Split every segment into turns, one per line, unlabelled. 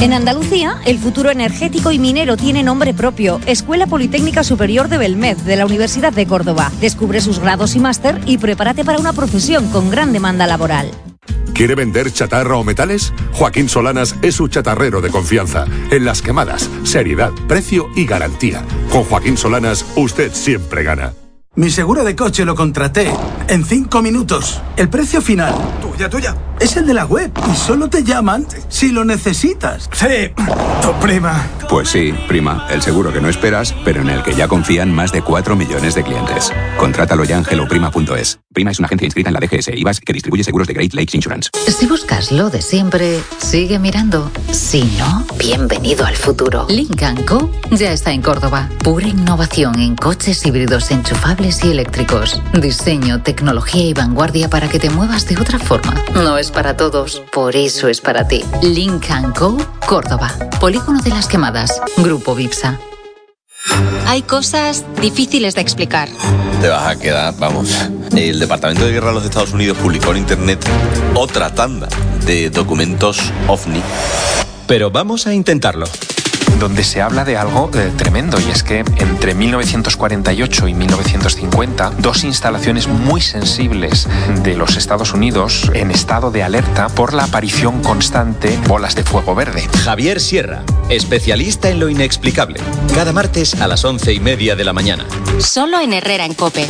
En Andalucía, el futuro energético y minero tiene nombre propio. Escuela Politécnica Superior de Belmez, de la Universidad de Córdoba. Descubre sus grados y máster y prepárate para una profesión con gran demanda laboral.
¿Quiere vender chatarra o metales? Joaquín Solanas es su chatarrero de confianza. En las quemadas, seriedad, precio y garantía. Con Joaquín Solanas, usted siempre gana.
Mi seguro de coche lo contraté en 5 minutos. El precio final, tuya, es el de la web y solo te llaman si lo necesitas. Sí, tu prima.
Pues sí, prima, el seguro que no esperas, pero en el que ya confían más de 4 millones de clientes. Contrátalo ya en helloprima.es. Prima es una agencia inscrita en la DGS IVAS que distribuye seguros de Great Lakes Insurance.
Si buscas lo de siempre, sigue mirando. Si no, bienvenido al futuro. Lynk & Co ya está en Córdoba. Pura innovación en coches híbridos enchufables y eléctricos. Diseño, tecnología y vanguardia para que te muevas de otra forma. No es para todos, por eso es para ti. Lynk & Co, Córdoba. Polígono de las Quemadas. Grupo Vipsa.
Hay cosas difíciles de explicar.
Te vas a quedar, vamos. El Departamento de Guerra de los Estados Unidos publicó en internet otra tanda de documentos OVNI.
Pero vamos a intentarlo.
Donde se habla de algo tremendo, y es que entre 1948 y 1950, 2 instalaciones muy sensibles de los Estados Unidos en estado de alerta por la aparición constante de bolas de fuego verde.
Javier Sierra, especialista en lo inexplicable. Cada martes a las 11:30 de la mañana.
Solo en Herrera en COPE.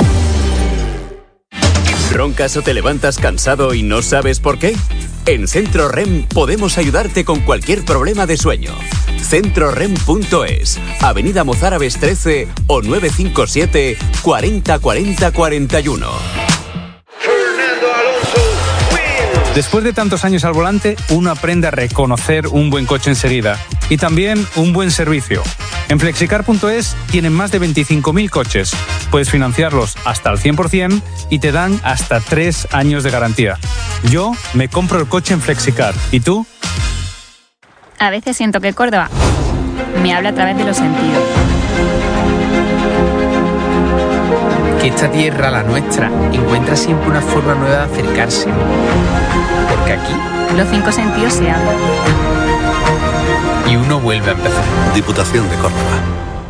¿Roncas o te levantas cansado y no sabes por qué? En Centro REM podemos ayudarte con cualquier problema de sueño. CentroREM.es, Avenida Mozárabes 13 o 957 40 40 41.
Después de tantos años al volante, uno aprende a reconocer un buen coche enseguida y también un buen servicio. En Flexicar.es tienen más de 25.000 coches. Puedes financiarlos hasta el 100% y te dan hasta 3 años de garantía. Yo me compro el coche en Flexicar. ¿Y tú?
A veces siento que Córdoba me habla a través de los sentidos.
Que esta tierra, la nuestra, encuentra siempre una forma nueva de acercarse. Porque aquí
los 5 sentidos se abren.
Y uno vuelve a empezar.
Diputación de Córdoba.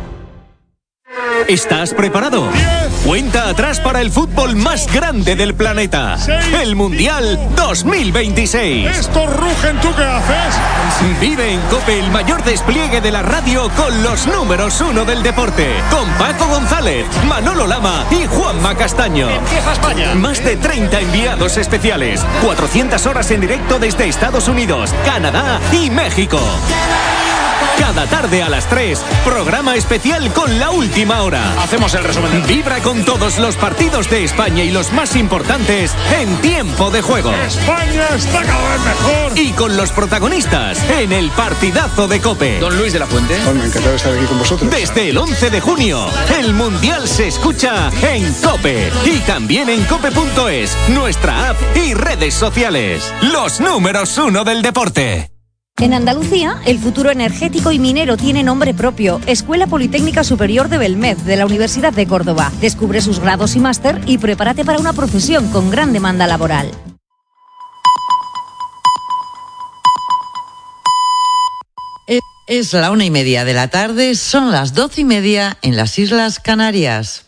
¿Estás preparado?
10.
Cuenta atrás para el fútbol más grande del planeta.
6.
El Mundial 2026.
Estos rugen, ¿tú qué haces?
Vive en COPE el mayor despliegue de la radio con los números 1 del deporte. Con Paco González, Manolo Lama y Juanma Castaño.
Empieza España.
Más de 30 enviados especiales. 400 horas en directo desde Estados Unidos, Canadá y México. Cada tarde a las 3, programa especial con La Última Hora.
Hacemos el resumen.
Vibra con todos los partidos de España y los más importantes en tiempo de juego.
España está cada vez mejor.
Y con los protagonistas en el partidazo de COPE.
Don Luis de la Fuente.
Bueno, encantado de estar aquí con vosotros.
Desde el 11 de junio, el Mundial se escucha en COPE. Y también en COPE.es, nuestra app y redes sociales. Los números 1 del deporte.
En Andalucía, el futuro energético y minero tiene nombre propio. Escuela Politécnica Superior de Belmez, de la Universidad de Córdoba. Descubre sus grados y máster y prepárate para una profesión con gran demanda laboral.
Es la 1:30 de la tarde, son las 12:30 en las Islas Canarias.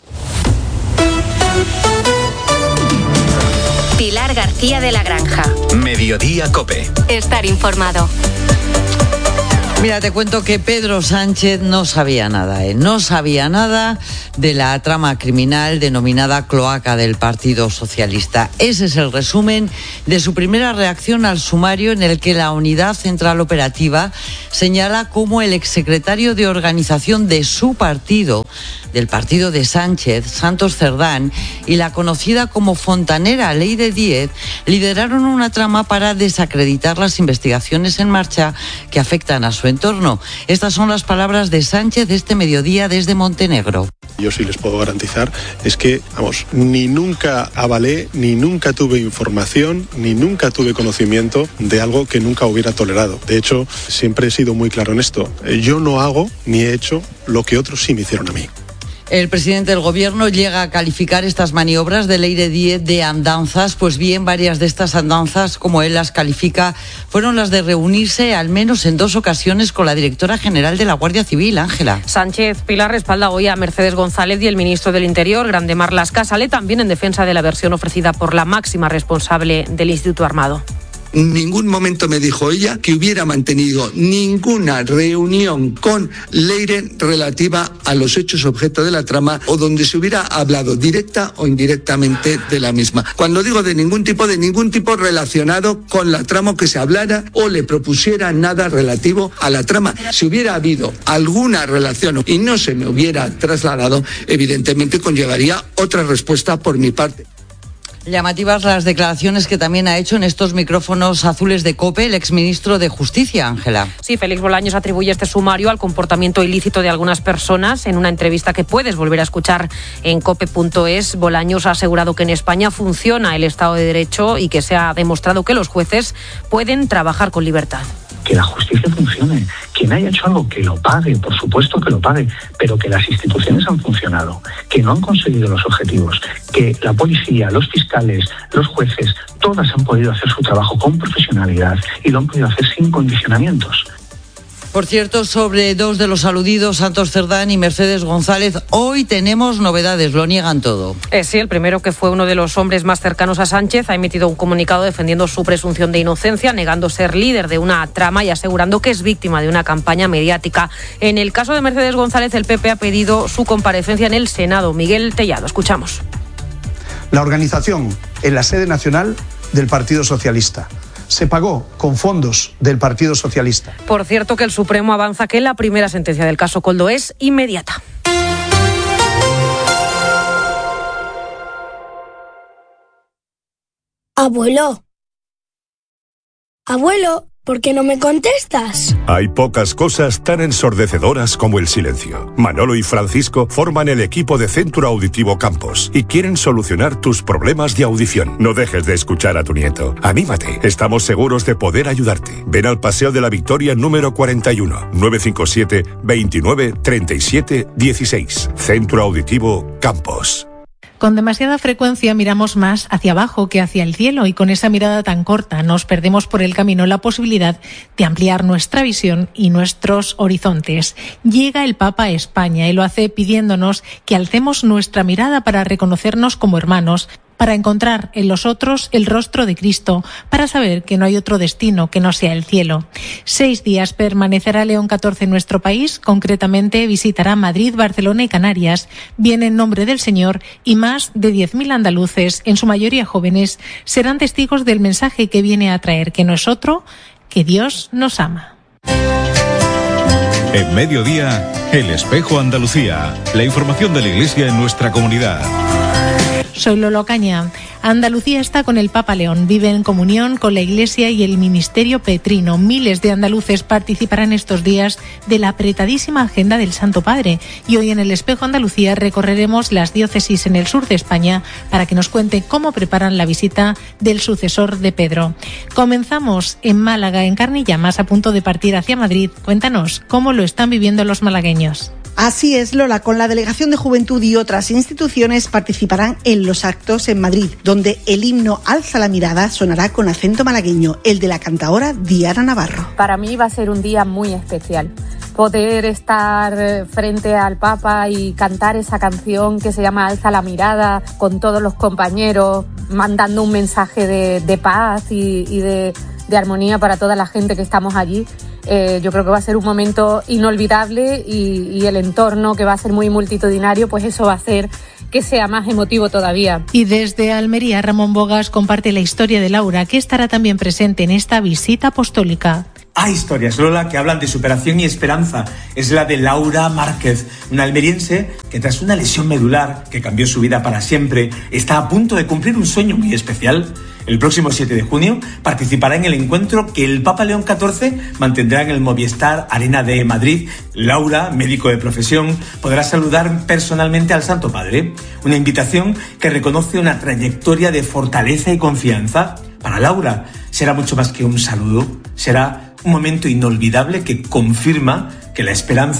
Pilar García de la Granja.
Mediodía COPE.
Estar informado.
Mira, te cuento que Pedro Sánchez no sabía nada, no sabía nada de la trama criminal denominada Cloaca del Partido Socialista. Ese es el resumen de su primera reacción al sumario en el que la Unidad Central Operativa señala cómo el exsecretario de organización de su partido, del partido de Sánchez, Santos Cerdán, y la conocida como fontanera Ley de 10, lideraron una trama para desacreditar las investigaciones en marcha que afectan a su entorno. Estas son las palabras de Sánchez este mediodía desde Montenegro.
Yo sí les puedo garantizar es que, ni nunca avalé, ni nunca tuve información, ni nunca tuve conocimiento de algo que nunca hubiera tolerado. De hecho, siempre he sido muy claro en esto. Yo no hago ni he hecho lo que otros sí me hicieron a mí.
El presidente del gobierno llega a calificar estas maniobras del Leire 10 de andanzas. Pues bien, varias de estas andanzas, como él las califica, fueron las de reunirse al menos en 2 ocasiones con la directora general de la Guardia Civil, Ángela.
Sánchez Pilar respalda hoy a Mercedes González y el ministro del Interior, Grande Marlaska, sale también en defensa de la versión ofrecida por la máxima responsable del Instituto Armado.
En ningún momento me dijo ella que hubiera mantenido ninguna reunión con Leire relativa a los hechos objeto de la trama o donde se hubiera hablado directa o indirectamente de la misma. Cuando digo de ningún tipo relacionado con la trama, que se hablara o le propusiera nada relativo a la trama. Si hubiera habido alguna relación y no se me hubiera trasladado, evidentemente conllevaría otra respuesta por mi parte.
Llamativas las declaraciones que también ha hecho en estos micrófonos azules de COPE el exministro de Justicia, Ángela.
Sí, Félix Bolaños atribuye este sumario al comportamiento ilícito de algunas personas. En una entrevista que puedes volver a escuchar en cope.es, Bolaños ha asegurado que en España funciona el Estado de Derecho y que se ha demostrado que los jueces pueden trabajar con libertad.
Que la justicia funcione, quien haya hecho algo que lo pague, por supuesto que lo pague, pero que las instituciones han funcionado, que no han conseguido los objetivos, que la policía, los fiscales, los jueces, todas han podido hacer su trabajo con profesionalidad y lo han podido hacer sin condicionamientos.
Por cierto, sobre 2 de los aludidos, Santos Cerdán y Mercedes González, hoy tenemos novedades, lo niegan todo.
Sí, el primero, que fue uno de los hombres más cercanos a Sánchez, ha emitido un comunicado defendiendo su presunción de inocencia, negando ser líder de una trama y asegurando que es víctima de una campaña mediática. En el caso de Mercedes González, el PP ha pedido su comparecencia en el Senado. Miguel Tellado, escuchamos.
La organización en la sede nacional del Partido Socialista se pagó con fondos del Partido Socialista.
Por cierto, que el Supremo avanza que la primera sentencia del caso Koldo es inmediata.
Abuelo, ¿por qué no me contestas?
Hay pocas cosas tan ensordecedoras como el silencio. Manolo y Francisco forman el equipo de Centro Auditivo Campos y quieren solucionar tus problemas de audición. No dejes de escuchar a tu nieto. Anímate. Estamos seguros de poder ayudarte. Ven al Paseo de la Victoria número 41, 957 29 37 16. Centro Auditivo Campos.
Con demasiada frecuencia miramos más hacia abajo que hacia el cielo y con esa mirada tan corta nos perdemos por el camino la posibilidad de ampliar nuestra visión y nuestros horizontes. Llega el Papa a España y lo hace pidiéndonos que alcemos nuestra mirada para reconocernos como hermanos, para encontrar en los otros el rostro de Cristo, para saber que no hay otro destino que no sea el cielo. 6 días permanecerá León XIV en nuestro país, concretamente visitará Madrid, Barcelona y Canarias. Viene en nombre del Señor y más de 10.000 andaluces, en su mayoría jóvenes, serán testigos del mensaje que viene a traer, que no es otro, que Dios nos ama.
En Mediodía, El Espejo Andalucía, la información de la Iglesia en nuestra comunidad.
Soy Lolo Caña. Andalucía está con el Papa León. Vive en comunión con la Iglesia y el Ministerio Petrino. Miles de andaluces participarán estos días de la apretadísima agenda del Santo Padre. Y hoy en El Espejo Andalucía recorreremos las diócesis en el sur de España para que nos cuente cómo preparan la visita del sucesor de Pedro. Comenzamos en Málaga, en Carne y Llamas, a punto de partir hacia Madrid. Cuéntanos cómo lo están viviendo los malagueños.
Así es, Lola, con la Delegación de Juventud y otras instituciones participarán en los actos en Madrid, donde el himno Alza la mirada sonará con acento malagueño, el de la cantaora Diana Navarro.
Para mí va a ser un día muy especial. Poder estar frente al Papa y cantar esa canción que se llama Alza la mirada con todos los compañeros, mandando un mensaje de paz y de armonía para toda la gente que estamos allí. Yo creo que va a ser un momento inolvidable y el entorno, que va a ser muy multitudinario, pues eso va a hacer que sea más emotivo todavía.
Y desde Almería, Ramón Bogas comparte la historia de Laura, que estará también presente en esta visita apostólica.
Hay historias, Lola, que hablan de superación y esperanza. Es la de Laura Márquez, una almeriense que tras una lesión medular que cambió su vida para siempre, está a punto de cumplir un sueño muy especial. El próximo 7 de junio participará en el encuentro que el Papa León XIV mantendrá en el Movistar Arena de Madrid. Laura, médico de profesión, podrá saludar personalmente al Santo Padre. Una invitación que reconoce una trayectoria de fortaleza y confianza. Para Laura será mucho más que un saludo, será un momento inolvidable que confirma que la esperanza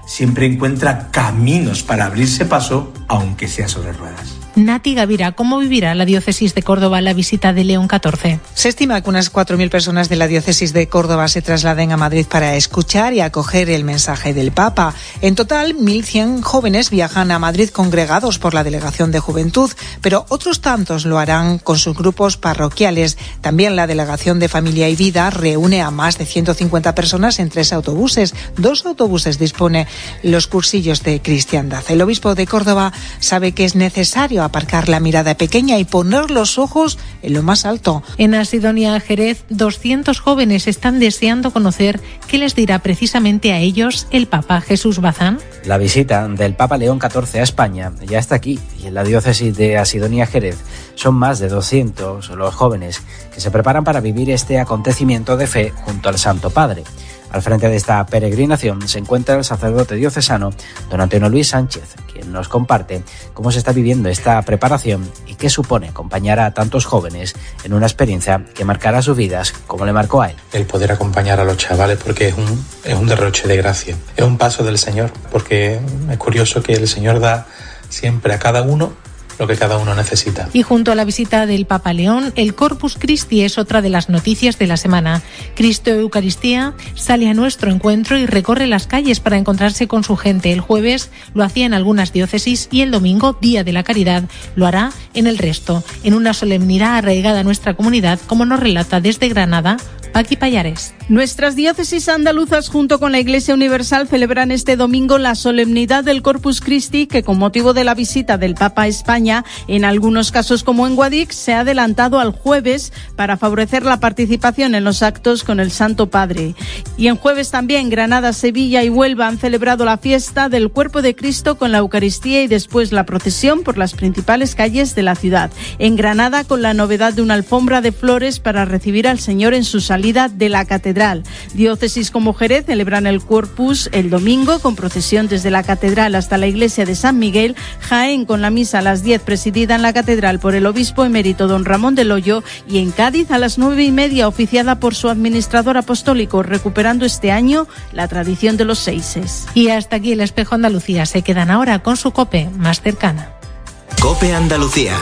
siempre encuentra caminos para abrirse paso, aunque sea sobre ruedas.
Nati Gavira, ¿cómo vivirá la diócesis de Córdoba la visita de León XIV?
Se estima que unas 4.000 personas de la diócesis de Córdoba se trasladen a Madrid para escuchar y acoger el mensaje del Papa. En total, 1.100 jóvenes viajan a Madrid congregados por la Delegación de Juventud, pero otros tantos lo harán con sus grupos parroquiales. También la Delegación de Familia y Vida reúne a más de 150 personas en 3 autobuses. 2 autobuses dispone los cursillos de cristiandad. El obispo de Córdoba sabe que es necesario aparcar la mirada pequeña y poner los ojos en lo más alto.
En Asidonia Jerez, 200 jóvenes están deseando conocer qué les dirá precisamente a ellos el Papa Jesús Bazán.
La visita del Papa León XIV a España ya está aquí, y en la diócesis de Asidonia Jerez son más de 200 los jóvenes que se preparan para vivir este acontecimiento de fe junto al Santo Padre. Al frente de esta peregrinación se encuentra el sacerdote diocesano don Antonio Luis Sánchez, quien nos comparte cómo se está viviendo esta preparación y qué supone acompañar a tantos jóvenes en una experiencia que marcará sus vidas como le marcó a él.
El poder acompañar a los chavales, porque es un derroche de gracia, es un paso del Señor, porque es curioso que el Señor da siempre a cada uno lo que cada uno necesita.
Y junto a la visita del Papa León, el Corpus Christi es otra de las noticias de la semana. Cristo Eucaristía sale a nuestro encuentro y recorre las calles para encontrarse con su gente. El jueves lo hacía en algunas diócesis y el domingo, Día de la Caridad, lo hará en el resto, en una solemnidad arraigada a nuestra comunidad, como nos relata desde Granada Paqui Payares.
Nuestras diócesis andaluzas junto con la Iglesia Universal celebran este domingo la solemnidad del Corpus Christi, que con motivo de la visita del Papa a España, en algunos casos como en Guadix, se ha adelantado al jueves para favorecer la participación en los actos con el Santo Padre. Y en jueves también Granada, Sevilla y Huelva han celebrado la fiesta del Cuerpo de Cristo con la Eucaristía y después la procesión por las principales calles de la ciudad. En Granada con la novedad de una alfombra de flores para recibir al Señor en su salida de la catedral. Diócesis como Jerez celebran el Corpus el domingo con procesión desde la catedral hasta la iglesia de San Miguel. Jaén con la misa a las 10 presidida en la catedral por el obispo emérito don Ramón del Hoyo, y en Cádiz a las 9:30 oficiada por su administrador apostólico, recuperando este año la tradición de los seises.
Y hasta aquí el Espejo Andalucía. Se quedan ahora con su COPE más cercana.
COPE Andalucía.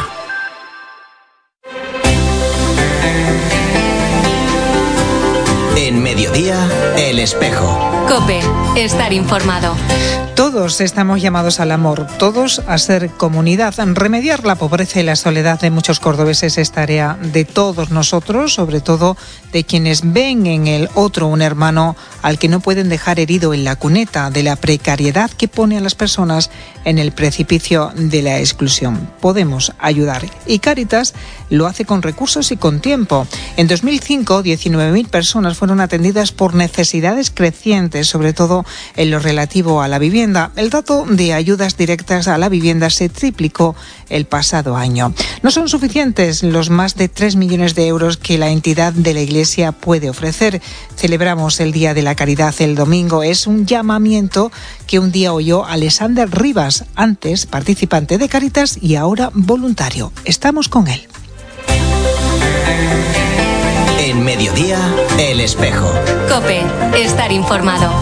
En Mediodía, El Espejo.
COPE, estar informado.
Todos estamos llamados al amor, todos a ser comunidad. Remediar la pobreza y la soledad de muchos cordobeses es tarea de todos nosotros, sobre todo de quienes ven en el otro un hermano al que no pueden dejar herido en la cuneta de la precariedad que pone a las personas en el precipicio de la exclusión. Podemos ayudar, y Cáritas lo hace con recursos y con tiempo. En 2005, 19.000 personas fueron atendidas por necesidades crecientes, sobre todo en lo relativo a la vivienda. El dato de ayudas directas a la vivienda se triplicó el pasado año. No son suficientes los más de 3 millones de euros que la entidad de la Iglesia puede ofrecer. Celebramos el Día de la Caridad el domingo. Es un llamamiento que un día oyó Alexander Rivas, antes participante de Cáritas y ahora voluntario. Estamos con él.
En Mediodía, El Espejo.
COPE, estar informado.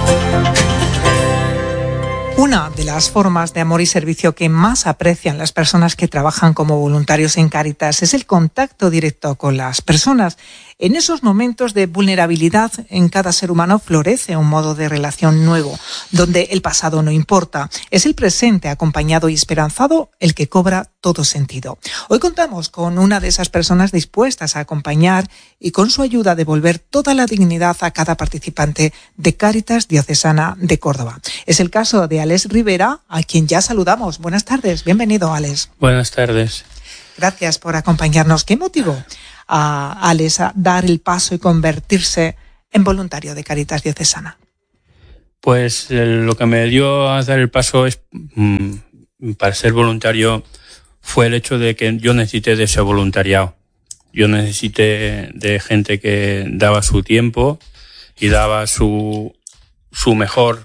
Una de las formas de amor y servicio que más aprecian las personas que trabajan como voluntarios en Cáritas es el contacto directo con las personas. En esos momentos de vulnerabilidad en cada ser humano florece un modo de relación nuevo, donde el pasado no importa. Es el presente acompañado y esperanzado el que cobra todo sentido. Hoy contamos con una de esas personas dispuestas a acompañar y con su ayuda devolver toda la dignidad a cada participante de Cáritas Diocesana de Córdoba. Es el caso de Alex Rivera, a quien ya saludamos. Buenas tardes, bienvenido, Alex.
Buenas tardes.
Gracias por acompañarnos. ¿Qué motivó a Alex a dar el paso y convertirse en voluntario de Cáritas Diocesana?
Pues lo que me dio a dar el paso es para ser voluntario fue el hecho de que yo necesité de ese voluntariado. Yo necesité de gente que daba su tiempo y daba su mejor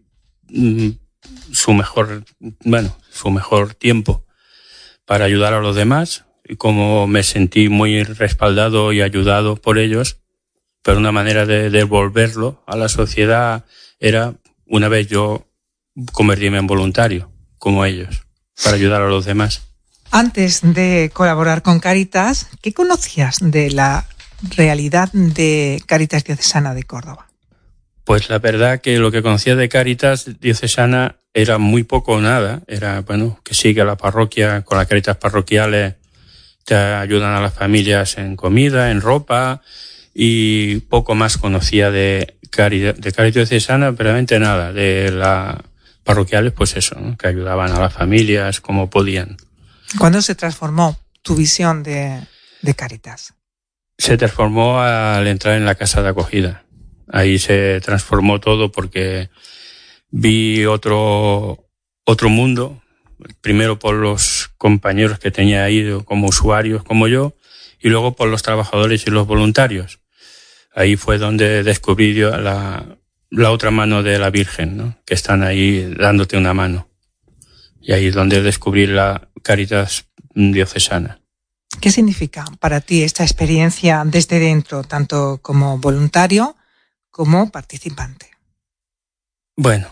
tiempo para ayudar a los demás. Y como me sentí muy respaldado y ayudado por ellos, pero una manera de devolverlo a la sociedad era una vez yo convertirme en voluntario, como ellos, para ayudar a los demás.
Antes de colaborar con Cáritas, ¿qué conocías de la realidad de Cáritas Diocesana de Córdoba?
Pues la verdad que lo que conocía de Cáritas Diocesana era muy poco o nada. Era, bueno, que sigue la parroquia, con las Cáritas parroquiales te ayudan a las familias en comida, en ropa, y poco más conocía de Cáritas Diocesana, realmente nada. De las parroquiales, pues eso, ¿no? Que ayudaban a las familias como podían.
¿Cuándo se transformó tu visión de Cáritas?
Se transformó al entrar en la casa de acogida. Ahí se transformó todo porque vi otro mundo, primero por los compañeros que tenía ahí como usuarios como yo, y luego por los trabajadores y los voluntarios. Ahí fue donde descubrí yo la otra mano de la Virgen, ¿no? Que están ahí dándote una mano. Y ahí es donde descubrí la Cáritas Diocesana.
¿Qué significa para ti esta experiencia desde dentro, tanto como voluntario como participante?
Bueno,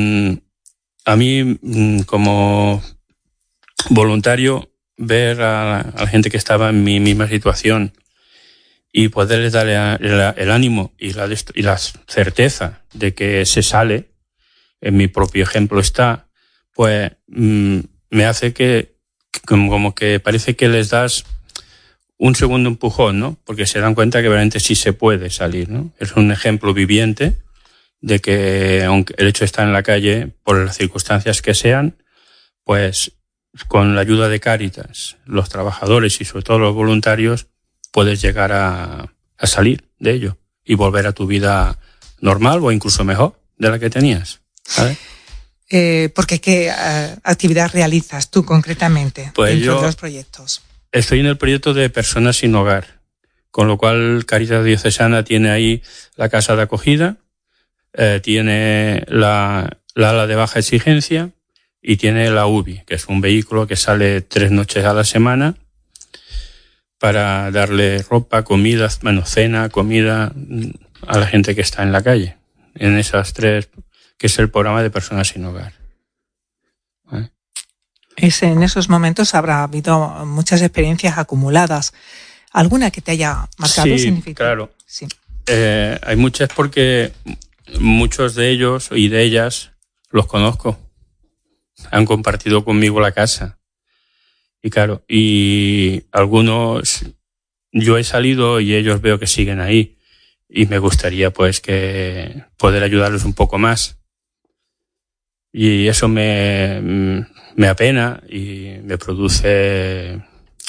a mí como voluntario, ver a la gente que estaba en mi misma situación y poderles darle el ánimo y la certeza de que se sale, en mi propio ejemplo está, pues me hace que como que parece que les das un segundo empujón, ¿no? Porque se dan cuenta que realmente sí se puede salir, ¿no? Es un ejemplo viviente de que, aunque el hecho de estar en la calle, por las circunstancias que sean, pues con la ayuda de Cáritas, los trabajadores y sobre todo los voluntarios, puedes llegar a salir de ello y volver a tu vida normal o incluso mejor de la que tenías, ¿sabes?
Porque ¿qué actividad realizas tú concretamente dentro de los proyectos?
Estoy en el proyecto de personas sin hogar, con lo cual Cáritas Diocesana tiene ahí la casa de acogida, tiene la ala de baja exigencia y tiene la UBI, que es un vehículo que sale 3 noches a la semana para darle ropa, comida, cena, comida a la gente que está en la calle. En esas 3, que es el programa de personas sin hogar. ¿Vale?
En esos momentos habrá habido muchas experiencias acumuladas. ¿Alguna que te haya marcado?
Sí, claro. Sí. Hay muchas porque muchos de ellos y de ellas los conozco. Han compartido conmigo la casa. Y claro, y algunos yo he salido y ellos veo que siguen ahí. Y me gustaría pues que poder ayudarlos un poco más. Y eso me apena y me produce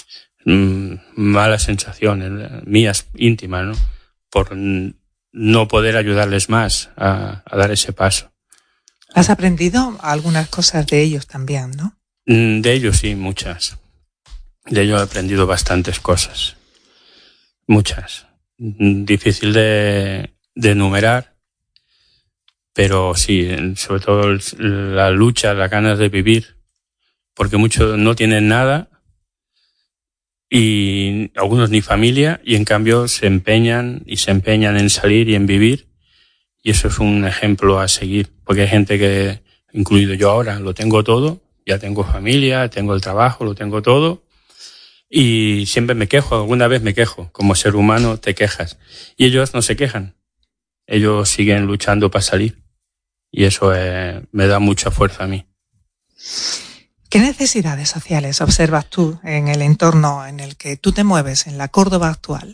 malas sensaciones mías, íntimas, ¿no? Por no poder ayudarles más a dar ese paso.
¿Has aprendido algunas cosas de ellos también, no?
De ellos sí, muchas. De ellos he aprendido bastantes cosas. Muchas. Difícil de enumerar, pero sí, sobre todo la lucha, las ganas de vivir, porque muchos no tienen nada y algunos ni familia, y en cambio se empeñan en salir y en vivir, y eso es un ejemplo a seguir, porque hay gente que, incluido yo ahora, lo tengo todo, ya tengo familia, tengo el trabajo, lo tengo todo, y siempre me quejo, alguna vez me quejo, como ser humano te quejas, y ellos no se quejan, ellos siguen luchando para salir, y eso me da mucha fuerza a mí.
¿Qué necesidades sociales observas tú en el entorno en el que tú te mueves, en la Córdoba actual?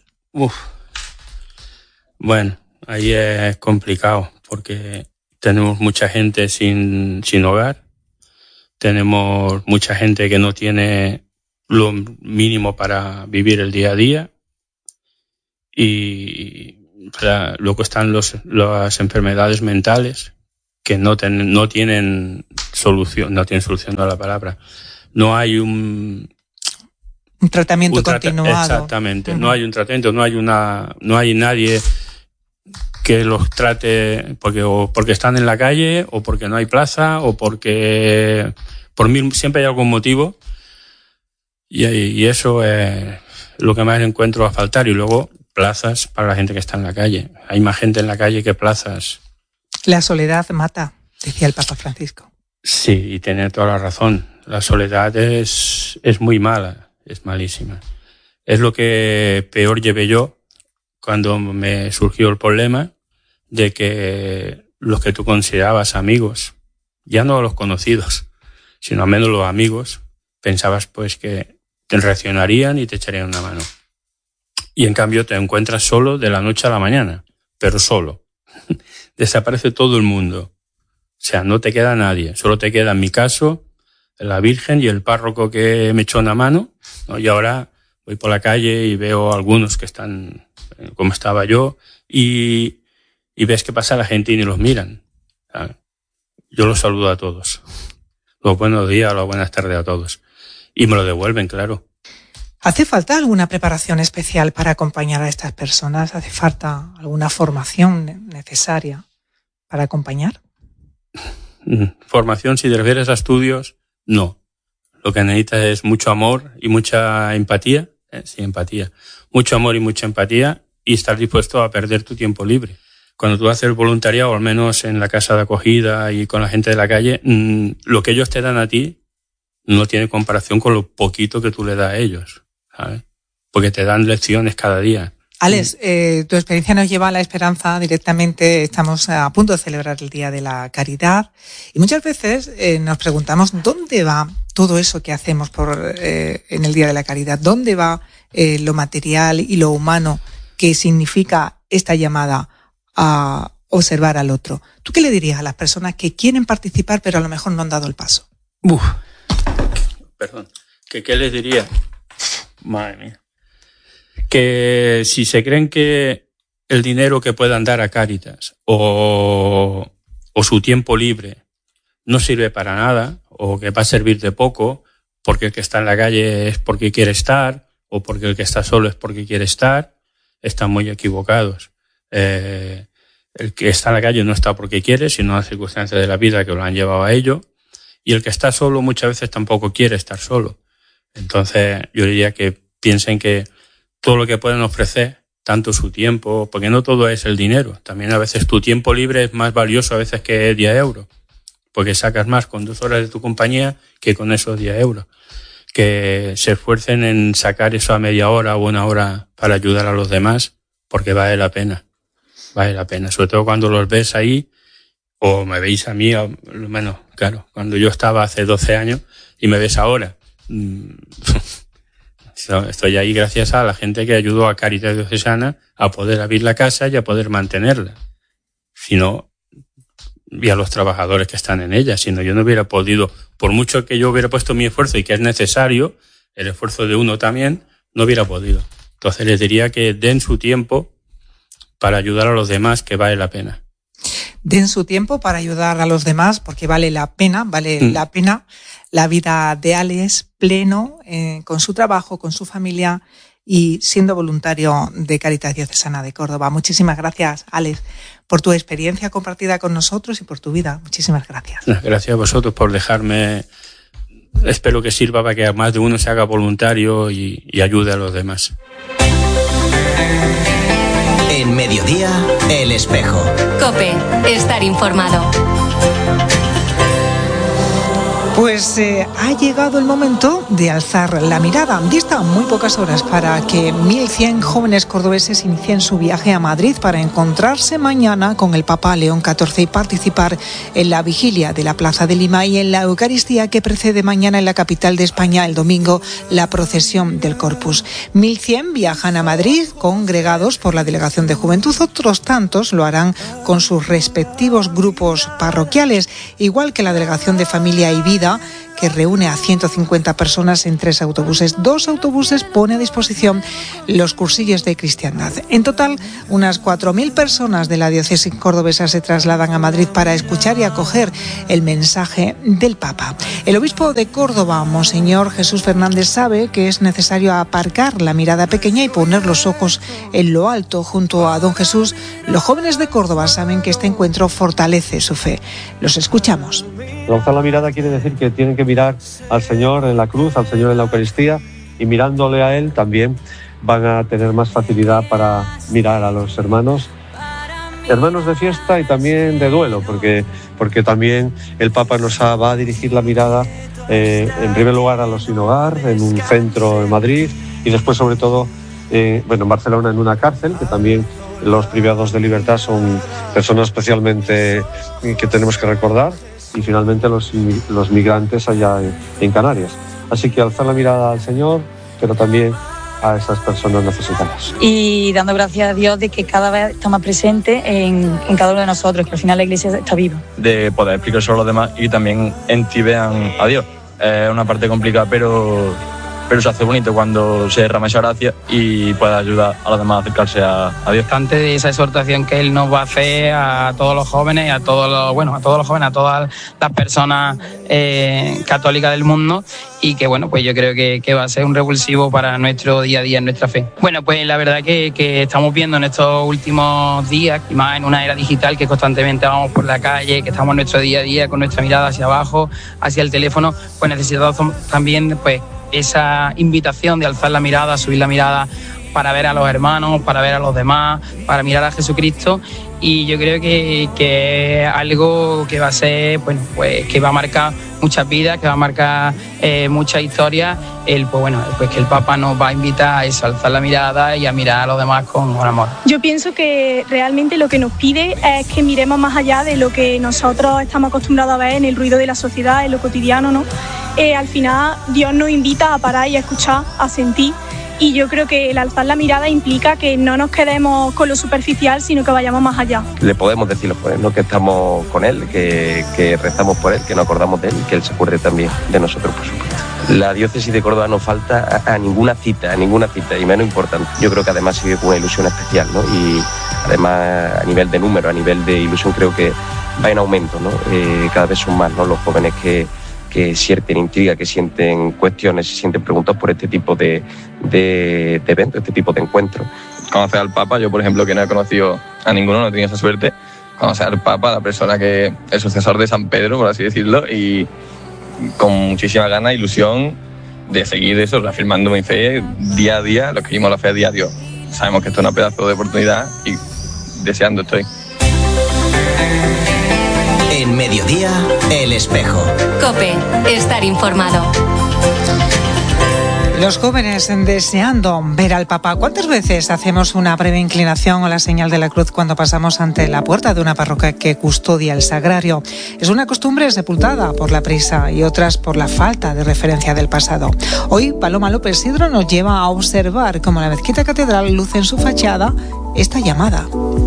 Bueno, ahí es complicado porque tenemos mucha gente sin hogar, tenemos mucha gente que no tiene lo mínimo para vivir el día a día y luego están las enfermedades mentales que no tienen solución, no a la palabra. No hay un
tratamiento continuado.
Exactamente. Uh-huh. No hay un tratamiento, no hay nadie que los trate porque están en la calle o porque no hay plaza o porque siempre hay algún motivo y eso es lo que más encuentro a faltar. Y luego plazas para la gente que está en la calle. Hay más gente en la calle que plazas.
La soledad mata. decía el Papa Francisco.
Sí, y tiene toda la razón. La soledad es muy mala, es malísima. Es lo que peor llevé yo cuando me surgió el problema de que los que tú considerabas amigos, ya no los conocidos, sino al menos los amigos, pensabas pues que te reaccionarían y te echarían una mano. Y en cambio te encuentras solo de la noche a la mañana, pero solo. Desaparece todo el mundo. O sea, no te queda nadie. Solo te queda, en mi caso, la Virgen y el párroco que me echó una mano, ¿no? Y ahora voy por la calle y veo algunos que están como estaba yo y ves que pasa la gente y ni los miran. ¿Sabes? Yo los saludo a todos. Los buenos días o las buenas tardes a todos. Y me lo devuelven, claro.
¿Hace falta alguna preparación especial para acompañar a estas personas? ¿Hace falta alguna formación necesaria para acompañar?
Formación, si te refieres a estudios, no. Lo que necesitas es mucho amor y mucha empatía. Sí, empatía. Mucho amor y mucha empatía y estar dispuesto a perder tu tiempo libre. Cuando tú haces voluntariado, o al menos en la casa de acogida y con la gente de la calle, lo que ellos te dan a ti no tiene comparación con lo poquito que tú le das a ellos, ¿sabes? Porque te dan lecciones cada día.
Alex, tu experiencia nos lleva a la esperanza directamente. Estamos a punto de celebrar el Día de la Caridad y muchas veces nos preguntamos dónde va todo eso que hacemos en el Día de la Caridad, dónde va lo material y lo humano que significa esta llamada a observar al otro. ¿Tú qué le dirías a las personas que quieren participar pero a lo mejor no han dado el paso?
Perdón. ¿Qué les diría? Madre mía. Que si se creen que el dinero que puedan dar a Cáritas o su tiempo libre no sirve para nada o que va a servir de poco porque el que está en la calle es porque quiere estar o porque el que está solo es porque quiere estar, están muy equivocados. El que está en la calle no está porque quiere, sino las circunstancias de la vida que lo han llevado a ello. Y el que está solo muchas veces tampoco quiere estar solo. Entonces yo diría que piensen que todo lo que pueden ofrecer, tanto su tiempo, porque no todo es el dinero. También a veces tu tiempo libre es más valioso a veces que 10 euros. Porque sacas más con 2 horas de tu compañía que con esos 10 euros. Que se esfuercen en sacar eso a media hora o 1 hora para ayudar a los demás, porque vale la pena. Vale la pena. Sobre todo cuando los ves ahí, o me veis a mí, bueno, claro, cuando yo estaba hace 12 años y me ves ahora. Estoy ahí gracias a la gente que ayudó a Cáritas Diocesana a poder abrir la casa y a poder mantenerla. Si no, y a los trabajadores que están en ella. Si no, yo no hubiera podido, por mucho que yo hubiera puesto mi esfuerzo y que es necesario, el esfuerzo de uno también, no hubiera podido. Entonces les diría que den su tiempo para ayudar a los demás, que vale la pena.
Den su tiempo para ayudar a los demás, porque vale la pena la vida de Alex pleno, con su trabajo, con su familia y siendo voluntario de Cáritas Diocesana de Córdoba. Muchísimas gracias, Alex, por tu experiencia compartida con nosotros y por tu vida. Muchísimas gracias.
Gracias a vosotros por dejarme. Espero que sirva para que más de uno se haga voluntario y ayude a los demás.
En Mediodía, El Espejo.
COPE, estar informado.
Pues ha llegado el momento de alzar la mirada. Distan muy pocas horas para que 1.100 jóvenes cordobeses inicien su viaje a Madrid para encontrarse mañana con el Papa León XIV y participar en la vigilia de la Plaza de Lima y en la Eucaristía que precede mañana en la capital de España, el domingo, la procesión del Corpus. 1.100 viajan a Madrid congregados por la Delegación de Juventud. Otros tantos lo harán con sus respectivos grupos parroquiales, igual que la Delegación de Familia y Vida, que reúne a 150 personas en 3 autobuses. 2 autobuses pone a disposición los cursillos de cristiandad. En total, unas 4.000 personas de la diócesis cordobesa se trasladan a Madrid para escuchar y acoger el mensaje del Papa. El obispo de Córdoba, Monseñor Jesús Fernández, sabe que es necesario aparcar la mirada pequeña y poner los ojos en lo alto. Junto a don Jesús, los jóvenes de Córdoba saben que este encuentro fortalece su fe. Los escuchamos.
Alzar la mirada quiere decir que tienen que mirar al Señor en la cruz, al Señor en la Eucaristía, y mirándole a Él también van a tener más facilidad para mirar a los hermanos hermanos de fiesta y también de duelo, porque también el Papa va a dirigir la mirada en primer lugar a los sin hogar, en un centro en Madrid, y después sobre todo en Barcelona, en una cárcel, que también los privados de libertad son personas especialmente que tenemos que recordar, y finalmente los migrantes allá en Canarias. Así que alzar la mirada al Señor, pero también a esas personas necesitadas.
Y dando gracias a Dios de que cada vez está más presente en cada uno de nosotros, que al final la Iglesia está viva.
De poder explicar a los demás y también en ti vean a Dios. Es una parte complicada, pero se hace bonito cuando se derrama esa gracia y puede ayudar a los demás a acercarse a Dios.
Bastante de esa exhortación que Él nos va a hacer a todos los jóvenes, a todas las personas católicas del mundo, y que pues yo creo que va a ser un revulsivo para nuestro día a día en nuestra fe. Bueno, pues la verdad que estamos viendo en estos últimos días, y más en una era digital que constantemente vamos por la calle, que estamos en nuestro día a día con nuestra mirada hacia abajo, hacia el teléfono, pues necesitamos también esa invitación de alzar la mirada, subir la mirada para ver a los hermanos, para ver a los demás, para mirar a Jesucristo. Y yo creo que es algo que va a ser, que va a marcar muchas vidas, que va a marcar muchas historias. Que el Papa nos va a invitar a eso, a alzar la mirada y a mirar a los demás con amor.
Yo pienso que realmente lo que nos pide es que miremos más allá de lo que nosotros estamos acostumbrados a ver en el ruido de la sociedad, en lo cotidiano, ¿no? Al final Dios nos invita a parar y a escuchar, a sentir. Y yo creo que el alzar la mirada implica que no nos quedemos con lo superficial, sino que vayamos más allá.
Le podemos decir que estamos con Él, que rezamos por Él, que nos acordamos de Él y que Él se acuerde también de nosotros, por supuesto. La diócesis de Córdoba no falta a ninguna cita, y menos importante. Yo creo que además se vive con una ilusión especial, ¿no? Y además a nivel de número, a nivel de ilusión, creo que va en aumento, ¿no? Cada vez son más, ¿no?, los jóvenes que sienten intriga, que sienten cuestiones, se sienten preguntas por este tipo de eventos, este tipo de encuentros.
Conocer al Papa, yo por ejemplo que no he conocido a ninguno, no he tenido esa suerte, conocer al Papa, la persona que es el sucesor de San Pedro, por así decirlo, y con muchísima ganas, ilusión de seguir eso, reafirmando mi fe día a día, los que vimos la fe día a día. Sabemos que esto es una pedazo de oportunidad y deseando estoy.
En Mediodía, El Espejo.
COPE, estar informado.
Los jóvenes deseando ver al Papa. ¿Cuántas veces hacemos una breve inclinación o la señal de la cruz cuando pasamos ante la puerta de una parroquia que custodia el sagrario? Es una costumbre sepultada por la prisa y otras por la falta de referencia del pasado. Hoy Paloma López Sidro nos lleva a observar cómo la mezquita catedral luce en su fachada esta llamada.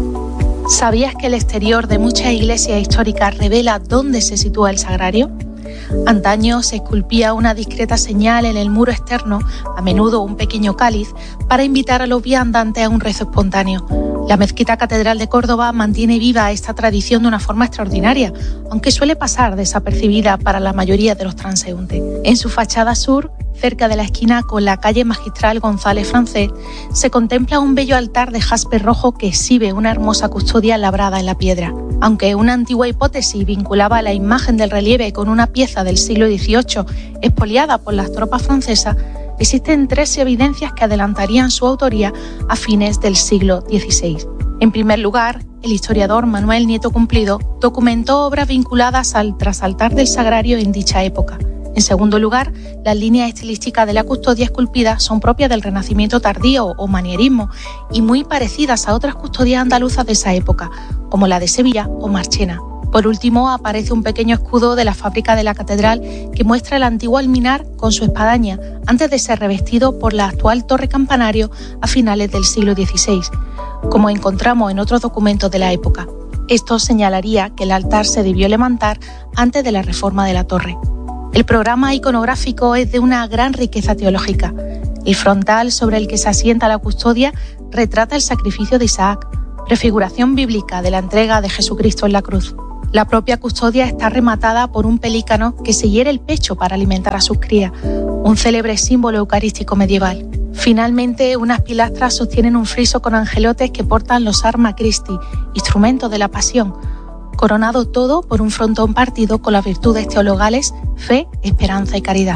¿Sabías que el exterior de muchas iglesias históricas revela dónde se sitúa el sagrario? Antaño se esculpía una discreta señal en el muro externo, a menudo un pequeño cáliz, para invitar a los viandantes a un rezo espontáneo. La Mezquita Catedral de Córdoba mantiene viva esta tradición de una forma extraordinaria, aunque suele pasar desapercibida para la mayoría de los transeúntes. En su fachada sur, cerca de la esquina con la calle Magistral González Francés, se contempla un bello altar de jaspe rojo que exhibe una hermosa custodia labrada en la piedra. Aunque una antigua hipótesis vinculaba la imagen del relieve con una pieza del siglo XVIII expoliada por las tropas francesas, existen 13 evidencias que adelantarían su autoría a fines del siglo XVI. En primer lugar, el historiador Manuel Nieto Cumplido documentó obras vinculadas al trasaltar del sagrario en dicha época. En segundo lugar, las líneas estilísticas de la custodia esculpida son propias del Renacimiento tardío o manierismo y muy parecidas a otras custodias andaluzas de esa época, como la de Sevilla o Marchena. Por último, aparece un pequeño escudo de la fábrica de la catedral que muestra el antiguo alminar con su espadaña antes de ser revestido por la actual torre campanario a finales del siglo XVI, como encontramos en otros documentos de la época. Esto señalaría que el altar se debió levantar antes de la reforma de la torre. El programa iconográfico es de una gran riqueza teológica. El frontal sobre el que se asienta la custodia retrata el sacrificio de Isaac, prefiguración bíblica de la entrega de Jesucristo en la cruz. La propia custodia está rematada por un pelícano que se hiere el pecho para alimentar a sus crías, un célebre símbolo eucarístico medieval. Finalmente, unas pilastras sostienen un friso con angelotes que portan los Arma Christi, instrumentos de la pasión, coronado todo por un frontón partido con las virtudes teologales, fe, esperanza y caridad.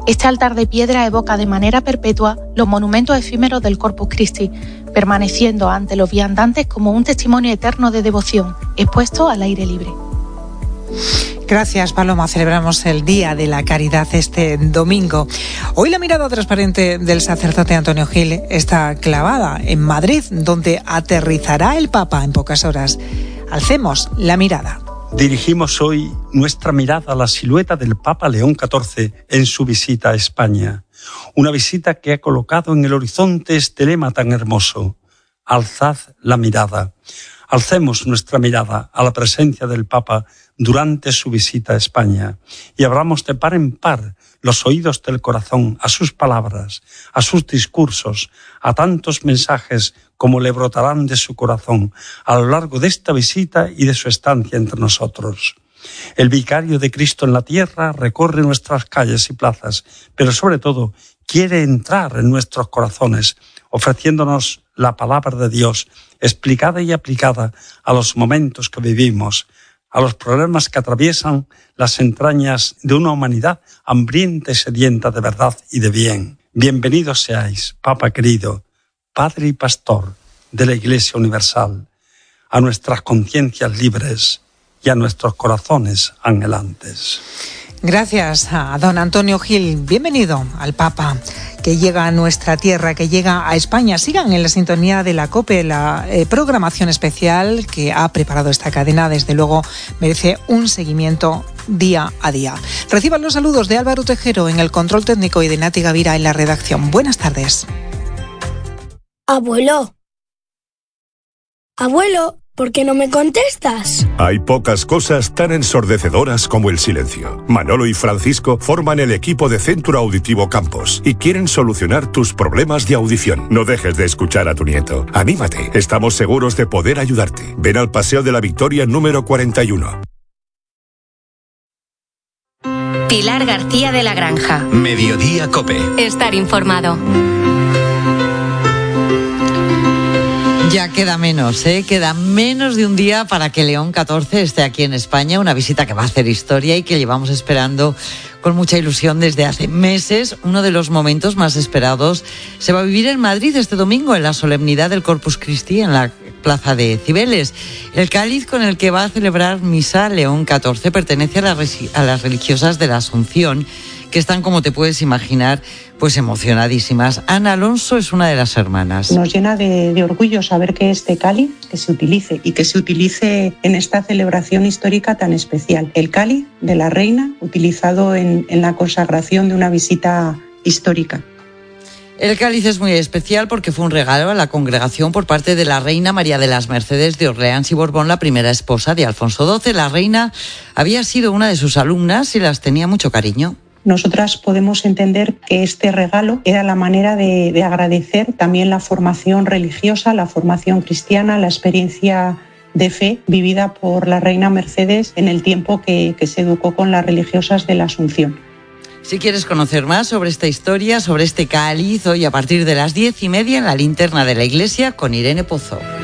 Este altar de piedra evoca de manera perpetua los monumentos efímeros del Corpus Christi, permaneciendo ante los viandantes como un testimonio eterno de devoción, expuesto al aire libre.
Gracias, Paloma. Celebramos el Día de la Caridad este domingo. Hoy la mirada transparente del sacerdote Antonio Gil está clavada en Madrid, donde aterrizará el Papa en pocas horas. Alcemos la mirada.
Dirigimos hoy nuestra mirada a la silueta del Papa León XIV en su visita a España. Una visita que ha colocado en el horizonte este lema tan hermoso: alzad la mirada. Alcemos nuestra mirada a la presencia del Papa durante su visita a España y abramos de par en par los oídos del corazón a sus palabras, a sus discursos, a tantos mensajes como le brotarán de su corazón a lo largo de esta visita y de su estancia entre nosotros. El vicario de Cristo en la tierra recorre nuestras calles y plazas, pero sobre todo quiere entrar en nuestros corazones, ofreciéndonos la palabra de Dios, explicada y aplicada a los momentos que vivimos, a los problemas que atraviesan las entrañas de una humanidad hambrienta y sedienta de verdad y de bien. Bienvenidos seáis, Papa querido, Padre y Pastor de la Iglesia Universal, a nuestras conciencias libres y a nuestros corazones anhelantes.
Gracias a don Antonio Gil. Bienvenido al Papa, que llega a nuestra tierra, que llega a España. Sigan en la sintonía de la COPE, la programación especial que ha preparado esta cadena. Desde luego merece un seguimiento día a día. Reciban los saludos de Álvaro Tejero en el control técnico y de Nati Gavira en la redacción. Buenas tardes.
Abuelo, ¿por qué no me contestas?
Hay pocas cosas tan ensordecedoras como el silencio. Manolo y Francisco forman el equipo de Centro Auditivo Campos y quieren solucionar tus problemas de audición. No dejes de escuchar a tu nieto. Anímate, estamos seguros de poder ayudarte. Ven al Paseo de la Victoria número 41.
Pilar García de la Granja.
Mediodía COPE.
Estar informado.
Ya queda menos, queda menos de un día para que León XIV esté aquí en España, una visita que va a hacer historia y que llevamos esperando con mucha ilusión desde hace meses. Uno de los momentos más esperados se va a vivir en Madrid este domingo, en la solemnidad del Corpus Christi, en la Plaza de Cibeles. El cáliz con el que va a celebrar misa León XIV pertenece a las religiosas de la Asunción, que están, como te puedes imaginar, pues emocionadísimas. Ana Alonso es una de las hermanas.
Nos llena de orgullo saber que este cáliz que se utilice en esta celebración histórica tan especial. El cáliz de la reina, utilizado en la consagración de una visita histórica.
El cáliz es muy especial porque fue un regalo a la congregación por parte de la reina María de las Mercedes de Orleans y Borbón, la primera esposa de Alfonso XII. La reina había sido una de sus alumnas y las tenía mucho cariño.
Nosotras podemos entender que este regalo era la manera de agradecer también la formación religiosa, la formación cristiana, la experiencia de fe vivida por la reina Mercedes en el tiempo que se educó con las religiosas de la Asunción.
Si quieres conocer más sobre esta historia, sobre este cáliz, hoy a partir de las 10:30 en la linterna de la iglesia con Irene Pozo.